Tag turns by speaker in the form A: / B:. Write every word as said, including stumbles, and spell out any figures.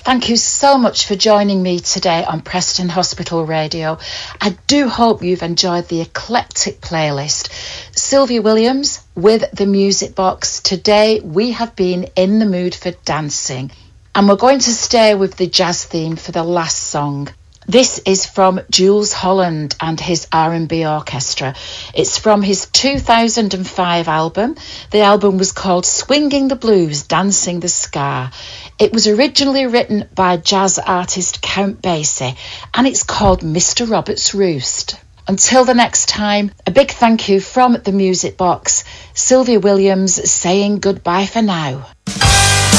A: Thank you so much for joining me today on Preston Hospital Radio. I do hope you've enjoyed the eclectic playlist. Sylvia Williams with The Music Box. Today we have been in the mood for dancing, and we're going to stay with the jazz theme for the last song. This is from Jools Holland and his R and B orchestra. It's from his two thousand five album. The album was called Swinging the Blues, Dancing the Ska. It was originally written by jazz artist Count Basie, and it's called Mister Robert's Roost. Until the next time, a big thank you from The Music Box. Sylvia Williams saying goodbye for now.